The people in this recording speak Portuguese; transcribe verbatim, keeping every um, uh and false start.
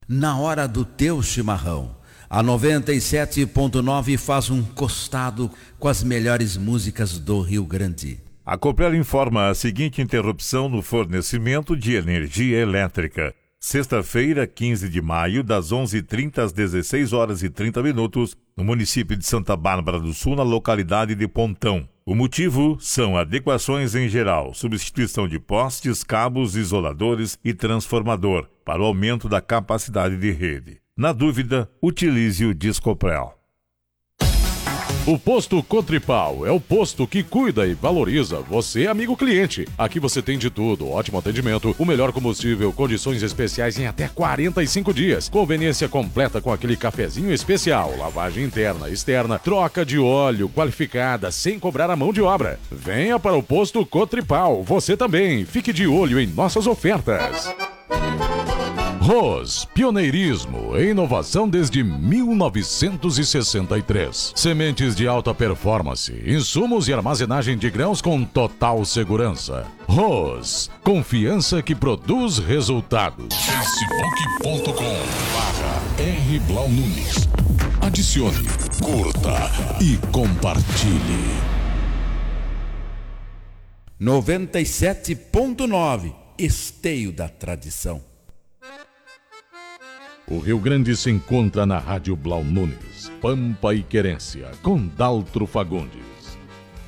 Na hora do teu chimarrão, a noventa e sete ponto nove faz um costado com as melhores músicas do Rio Grande. A Copel informa a seguinte interrupção no fornecimento de energia elétrica. Sexta-feira, quinze de maio, das onze e trinta às dezesseis horas e trinta minutos, no município de Santa Bárbara do Sul, na localidade de Pontão. O motivo são adequações em geral, substituição de postes, cabos, isoladores e transformador para o aumento da capacidade de rede. Na dúvida, utilize o Discoprel. O Posto Cotripal é o posto que cuida e valoriza você, amigo cliente. Aqui você tem de tudo, ótimo atendimento, o melhor combustível, condições especiais em até quarenta e cinco dias, conveniência completa com aquele cafezinho especial, lavagem interna, externa, troca de óleo qualificada, sem cobrar a mão de obra. Venha para o Posto Cotripal, você também. Fique de olho em nossas ofertas. Ros, pioneirismo e inovação desde mil novecentos e sessenta e três. Sementes de alta performance, insumos e armazenagem de grãos com total segurança. Ros, confiança que produz resultados. facebook ponto com barra R Blau Nunes. Adicione, curta e compartilhe. noventa e sete ponto nove, Esteio da Tradição. O Rio Grande se encontra na Rádio Blau Nunes, Pampa e Querência, com Daltro Fagundes.